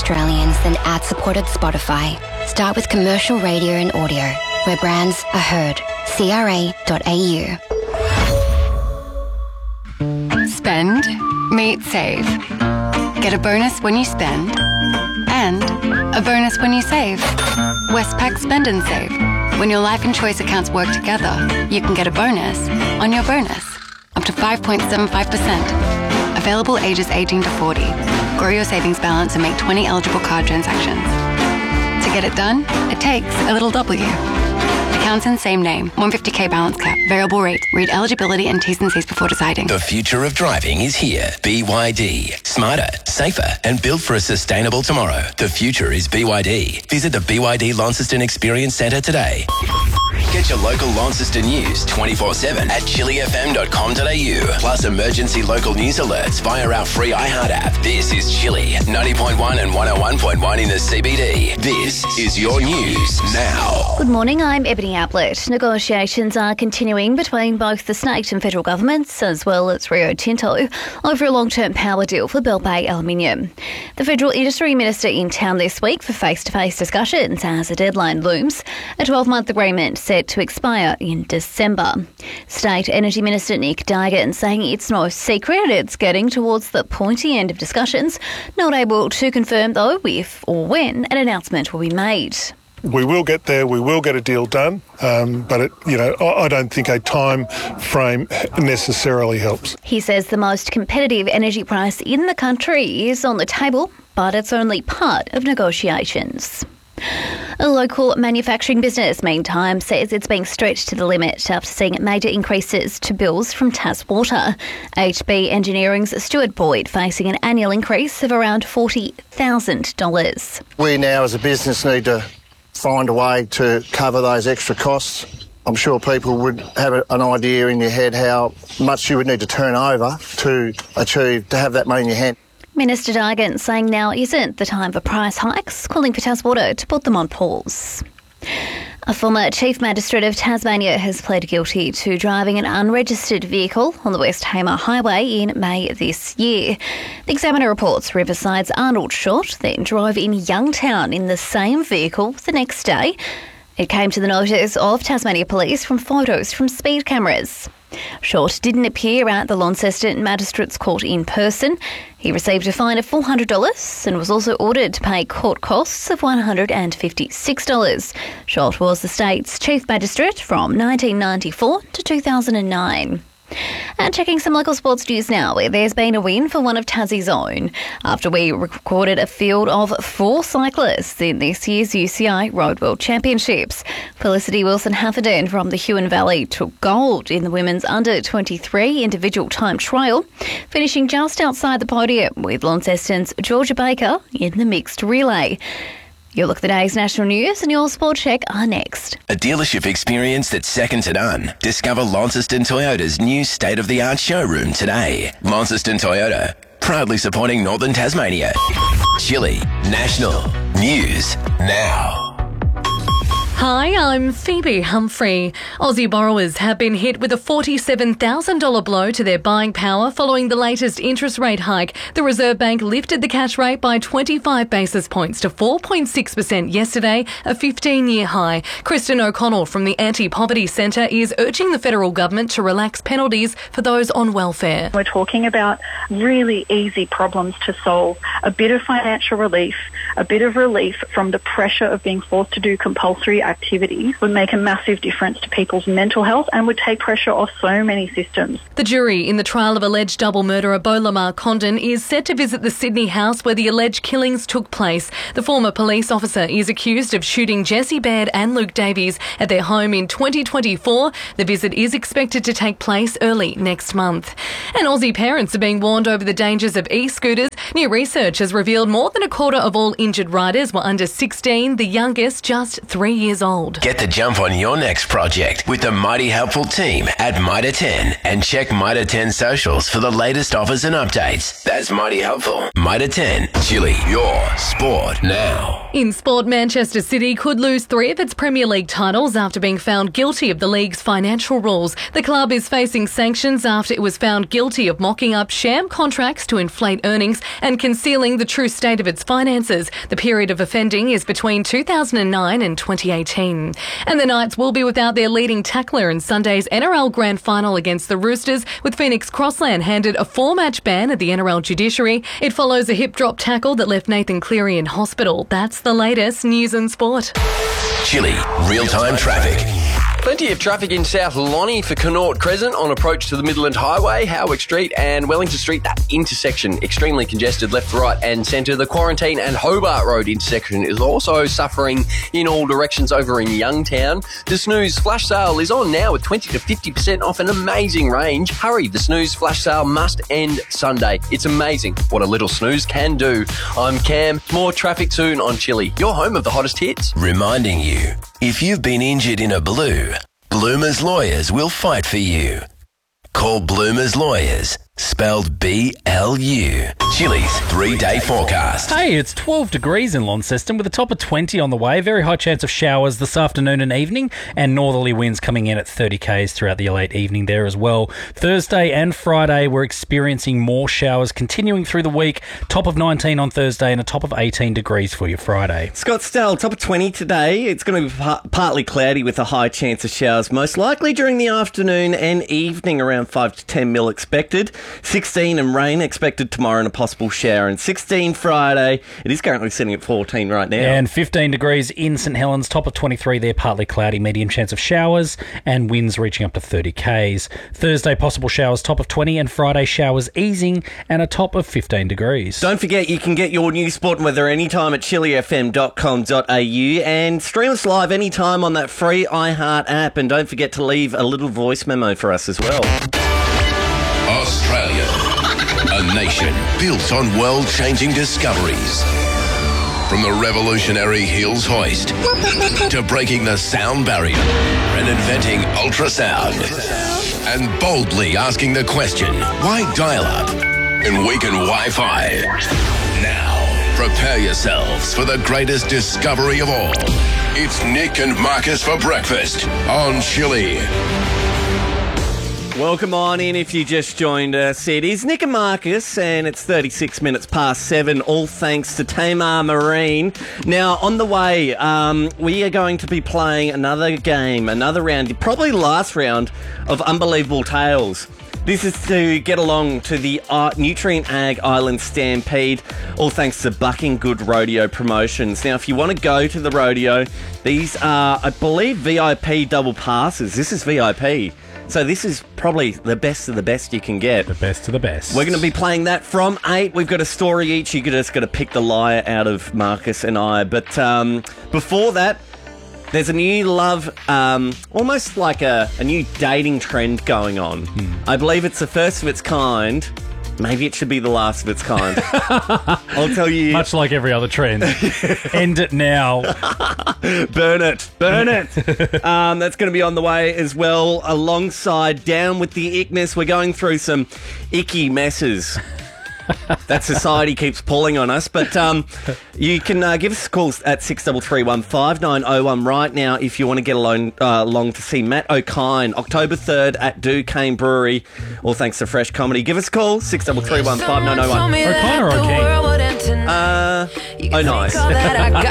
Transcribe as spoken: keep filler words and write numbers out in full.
Australians than ad-supported Spotify. Start with commercial radio and audio, where brands are heard. C R A dot A U. Spend, meet, save. Get a bonus when you spend and a bonus when you save. Westpac Spend and Save. When your life and choice accounts work together, you can get a bonus on your bonus, up to five point seven five percent. Available ages eighteen to forty. Grow your savings balance and make twenty eligible card transactions. To get it done, it takes a little W. Accounts in same name. one hundred fifty k balance cap. Variable rate. Read eligibility and T's and C's before deciding. The future of driving is here. B Y D. Smarter, safer, and built for a sustainable tomorrow. The future is B Y D. Visit the B Y D Launceston Experience Centre today. Get your local Launceston news twenty-four seven at chili f m dot com dot a u. Plus emergency local news alerts via our free iHeart app. This is Chili, ninety point one and one oh one point one in the C B D. This is your news now. Good morning, I'm Ebony Ablett. Negotiations are continuing between both the state and federal governments, as well as Rio Tinto, over a long-term power deal for Bell Bay Aluminium. The Federal Industry Minister in town this week for face-to-face discussions as a deadline looms. A twelve-month agreement set to expire in December. State Energy Minister Nick Daigan saying it's no secret it's getting towards the pointy end of discussions, not able to confirm though if or when an announcement will be made. We will get there, we will get a deal done, um, but it, you know, I, I don't think a time frame necessarily helps. He says the most competitive energy price in the country is on the table, but it's only part of negotiations. A local manufacturing business, meantime, says it's being stretched to the limit after seeing major increases to bills from TasWater. H B Engineering's Stuart Boyd facing an annual increase of around forty thousand dollars. We now as a business need to find a way to cover those extra costs. I'm sure people would have an idea in your head how much you would need to turn over to achieve, to have that money in your hand. Minister Daigan saying now isn't the time for price hikes, calling for TasWater to put them on pause. A former Chief Magistrate of Tasmania has pled guilty to driving an unregistered vehicle on the West Hamer Highway in May this year. The Examiner reports Riverside's Arnold Short then drove in Youngtown in the same vehicle the next day. It came to the notice of Tasmania Police from photos from speed cameras. Short didn't appear at the Launceston Magistrates Court in person. He received a fine of four hundred dollars and was also ordered to pay court costs of one hundred fifty-six dollars. Short was the state's Chief Magistrate from nineteen ninety-four to two thousand nine. And checking some local sports news now, where there's been a win for one of Tassie's own after we recorded a field of four cyclists in this year's U C I Road World Championships. Felicity Wilson-Hafferden from the Huon Valley took gold in the women's under twenty-three individual time trial, finishing just outside the podium with Launceston's Georgia Baker in the mixed relay. Your look at the day's national news and your sport check are next. A dealership experience that's second to none. Discover Launceston Toyota's new state-of-the-art showroom today. Launceston Toyota, proudly supporting Northern Tasmania. Chili National News Now. Hi, I'm Phoebe Humphrey. Aussie borrowers have been hit with a forty-seven thousand dollars blow to their buying power following the latest interest rate hike. The Reserve Bank lifted the cash rate by twenty-five basis points to four point six percent yesterday, a fifteen-year high. Kristen O'Connell from the Anti-Poverty Centre is urging the federal government to relax penalties for those on welfare. We're talking about really easy problems to solve. A bit of financial relief, a bit of relief from the pressure of being forced to do compulsory activities would make a massive difference to people's mental health and would take pressure off so many systems. The jury in the trial of alleged double murderer Beau Lamar Condon is set to visit the Sydney house where the alleged killings took place. The former police officer is accused of shooting Jesse Baird and Luke Davies at their home in twenty twenty-four. The visit is expected to take place early next month. And Aussie parents are being warned over the dangers of e-scooters. New research has revealed more than a quarter of all injured riders were under sixteen, the youngest just three years years old. Get the jump on your next project with the Mighty Helpful team at Mitre ten and check Mitre ten socials for the latest offers and updates. That's Mighty Helpful. Mitre ten, Chili, your sport now. In sport, Manchester City could lose three of its Premier League titles after being found guilty of the league's financial rules. The club is facing sanctions after it was found guilty of mocking up sham contracts to inflate earnings and concealing the true state of its finances. The period of offending is between two thousand nine and twenty eighteen. And the Knights will be without their leading tackler in Sunday's N R L Grand Final against the Roosters, with Phoenix Crossland handed a four-match ban at the N R L judiciary. It follows a hip-drop tackle that left Nathan Cleary in hospital. That's the latest news and sport. Chili, real-time traffic. Plenty of traffic in South Lonnie for Connaught Crescent on approach to the Midland Highway, Howick Street and Wellington Street. That intersection extremely congested left, right and centre. The Quarantine and Hobart Road intersection is also suffering in all directions over in Youngtown. The Snooze flash sale is on now with twenty to fifty percent off an amazing range. Hurry, the Snooze flash sale must end Sunday. It's amazing what a little snooze can do. I'm Cam. More traffic soon on Chili, your home of the hottest hits. Reminding you, if you've been injured in a blue, Bloomer's Lawyers will fight for you. Call Bloomer's Lawyers, spelled B L U. Chili's three-day forecast. Hey, it's twelve degrees in Launceston with a top of twenty on the way. Very high chance of showers this afternoon and evening, and northerly winds coming in at thirty kays throughout the late evening there as well. Thursday and Friday, we're experiencing more showers continuing through the week. Top of nineteen on Thursday and a top of eighteen degrees for your Friday. Scottsdale, top of twenty today. It's going to be par- partly cloudy with a high chance of showers, most likely during the afternoon and evening, around five to ten mil expected. sixteen and rain expected tomorrow and a possible shower. And sixteen Friday. It is currently sitting at fourteen right now. And fifteen degrees in St Helens, top of twenty-three there, partly cloudy, medium chance of showers and winds reaching up to thirty kays. Thursday, possible showers, top of twenty, and Friday, showers easing and a top of fifteen degrees. Don't forget you can get your news, sport and weather anytime at chili f m dot com dot a u and stream us live anytime on that free iHeart app. And don't forget to leave a little voice memo for us as well. Australia, a nation built on world-changing discoveries. From the revolutionary Hills hoist to breaking the sound barrier and inventing ultrasound and boldly asking the question, why dial-up and weaken Wi-Fi? Now, prepare yourselves for the greatest discovery of all. It's Nick and Marcus for breakfast on Chili. Welcome on in if you just joined us. It is Nick and Marcus, and it's thirty-six minutes past seven, all thanks to Tamar Marine. Now, on the way, um, we are going to be playing another game, another round, probably the last round of Unbelievable Tales. This is to get along to the uh, Nutrient Ag Island Stampede, all thanks to Bucking Good Rodeo Promotions. Now, if you want to go to the rodeo, these are, I believe, V I P double passes. This is V I P. So this is probably the best of the best you can get. The best of the best. We're going to be playing that from eight. We've got a story each. You're just going to pick the liar out of Marcus and I. But um, before that, there's a new love, um, almost like a, a new dating trend going on. Hmm. I believe it's the first of its kind. Maybe it should be the last of its kind. I'll tell you. Much like every other trend. End it now. Burn it. Burn it. um, that's going to be on the way as well. Alongside Down with the Ickness, we're going through some icky messes that society keeps pulling on us. But um, you can uh, give us a call at six three three one five nine oh one right now if you want to get along, uh, along to see Matt O'Kine October third at Duquesne Brewery. All thanks to Fresh Comedy. Give us a call, six three three one five nine oh one. O'Kine or O'Kane? Uh, oh, nice.